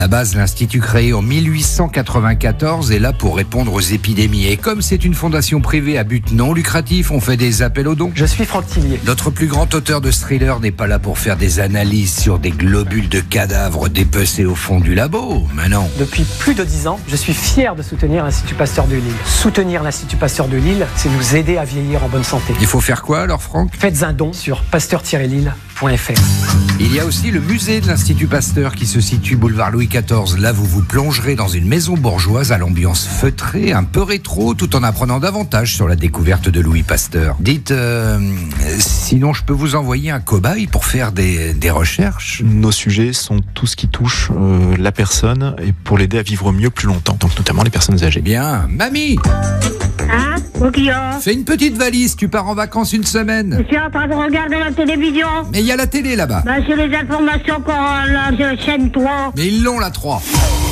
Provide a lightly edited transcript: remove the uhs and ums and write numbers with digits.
À la base, l'Institut créé en 1894 est là pour répondre aux épidémies. Et comme c'est une fondation privée à but non lucratif, on fait des appels aux dons. Je suis Franck Tillier. Notre plus grand auteur de thriller n'est pas là pour faire des analyses sur des globules de cadavres dépecés au fond du labo. Mais non. Depuis plus de 10 ans, je suis fier de soutenir l'Institut Pasteur de Lille. Soutenir l'Institut Pasteur de Lille, c'est nous aider à vieillir en bonne santé. Il faut faire quoi alors, Franck ? Faites un don sur pasteur-lille.fr. Il y a aussi le musée de l'Institut Pasteur qui se situe boulevard Louis XIV. Là, vous vous plongerez dans une maison bourgeoise à l'ambiance feutrée, un peu rétro, tout en apprenant davantage sur la découverte de Louis Pasteur. Dites, sinon je peux vous envoyer un cobaye pour faire des recherches ? Nos sujets sont tout ce qui touche la personne et pour l'aider à vivre mieux plus longtemps, donc notamment les personnes âgées. Bien, mamie, Hein, Coquillon? fais une petite valise, tu pars en vacances une semaine. Je suis en train de regarder la télévision. Mais il y a la télé là-bas. C'est les informations qu'on a la chaîne 3. Mais ils l'ont la 3.